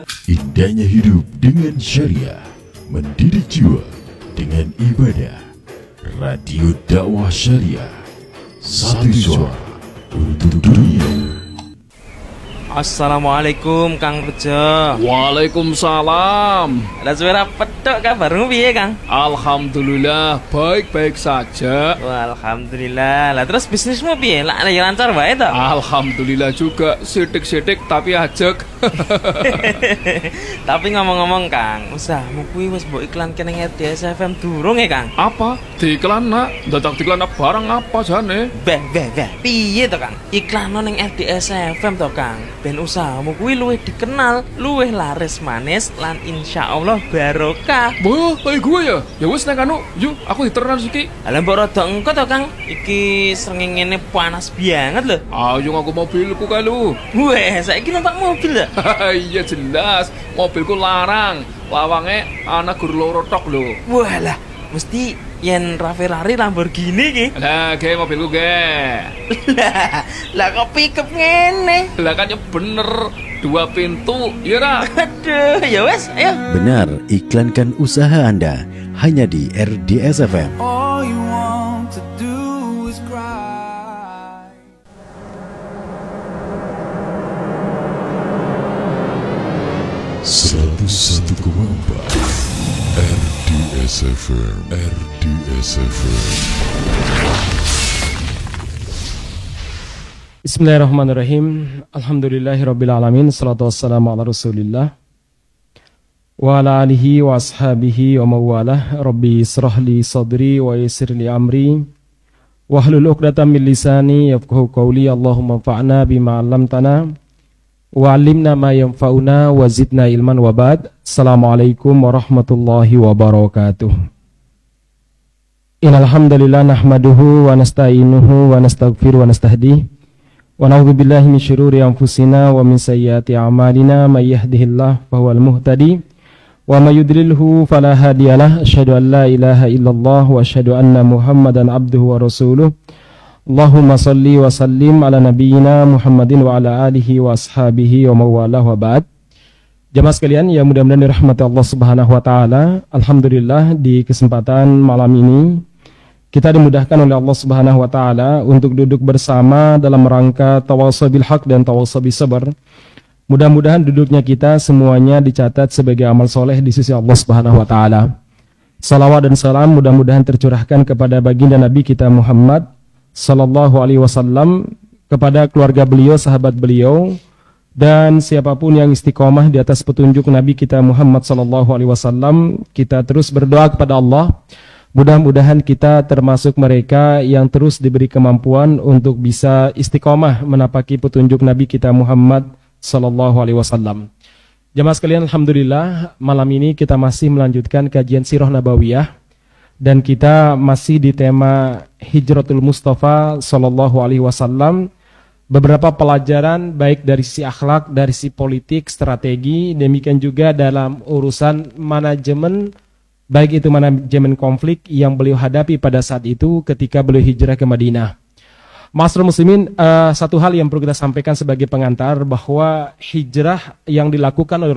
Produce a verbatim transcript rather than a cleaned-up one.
Indahnya hidup dengan syariah, mendidik jiwa dengan ibadah. Radio dakwah syariah, satu suara untuk dunia. Assalamualaikum Kang Rejo. Waalaikumsalam. Lah suara petok kabarmu piye Kang? Alhamdulillah baik-baik saja. Wah, alhamdulillah. Lah terus bisnismu piye? Lah ya lancar wae to? Alhamdulillah juga, sidik-sidik tapi ajek. Tapi ngomong-ngomong Kang, usahamu kuwi wis mbok iklanke ning R D S F M durung ya Kang? Apa? Diiklan nak? Dadak diiklan barang apa jane? Beh, beh, beh. Piye to Kang? Iklan ning R D S F M to Kang. Ben usahamu kuwi luwih dikenal, luwih laris manis lan insyaallah barokah. Wah, kayak gue ya? Ya wis nek anu, yuk aku diteran iki. Lah mbok rada engko to Kang. Iki srengenge panas banget lho. Ayo aku mobilku kae lu. Weh, saiki numpak mobil ya? Iya jelas, mobilku larang. Lawange ana gur loro tok lho. Walah, mesti yen Ferrari Lamborghini ki. Lah, ge mobilku ge. Lah, lah kok pickup ngene? Lah kan ya bener, dua pintu, ya ra? Aduh, ya wes, ayo. Benar, iklankan usaha Anda hanya di R D S F M. All you want to do is cry. seratus satu koma empat R D S F M, R D S F M. Bismillahirrahmanirrahim. Alhamdulillahirrabbilalamin. Salatu wassalamu ala rasulillah wa ala alihi wa ashabihi wa mawalah. Rabbi israhli sadri wa yassirli amri wahlul uqdatam min lisani yafqahu qawli. Allahumma fa'na bima 'allamtana wa 'allimna ma yanfa'una wa zidna ilman wa ba'd. Assalamualaikum warahmatullahi wabarakatuh. Innal hamdalillah nahmaduhu wa nasta'inuhu wa nastaghfiruhu wa nastahdihi wa na'udzu billahi min syururi anfusina wa min sayyiati a'malina may yahdihillahu fahuwal muhtadi wa may yudlilhu fala hadiyalah. Asyhadu an la ilaha illallah wa asyhadu anna Muhammadan abduhu wa rasuluh. Allahumma salli wa sallim ala nabiyyina Muhammadin wa ala alihi wa ashabihi wa mawalah wa ba'd. Jamaah sekalian yang mudah-mudahan dirahmati Allah Subhanahu wa taala, alhamdulillah di kesempatan malam ini kita dimudahkan oleh Allah Subhanahu wa taala untuk duduk bersama dalam rangka tawassul bil haq dan tawassul bis sabr. Mudah-mudahan duduknya kita semuanya dicatat sebagai amal soleh di sisi Allah Subhanahu wa taala. Salawat dan salam mudah-mudahan tercurahkan kepada baginda Nabi kita Muhammad sallallahu alaihi wasallam, kepada keluarga beliau, sahabat beliau, dan siapapun yang istiqomah di atas petunjuk Nabi kita Muhammad sallallahu alaihi wasallam. Kita terus berdoa kepada Allah, mudah-mudahan kita termasuk mereka yang terus diberi kemampuan untuk bisa istiqomah menapaki petunjuk Nabi kita Muhammad sallallahu alaihi wasallam. Jamaah sekalian, alhamdulillah malam ini kita masih melanjutkan kajian Sirah Nabawiyah dan kita masih di tema Hijratul Mustafa sallallahu alaihi wasallam. Beberapa pelajaran baik dari sisi akhlak, dari sisi politik, strategi, demikian juga dalam urusan manajemen, baik itu manajemen konflik yang beliau hadapi pada saat itu ketika beliau hijrah ke Madinah. Ma'asyiral muslimin, uh, satu hal yang perlu kita sampaikan sebagai pengantar bahwa hijrah yang dilakukan oleh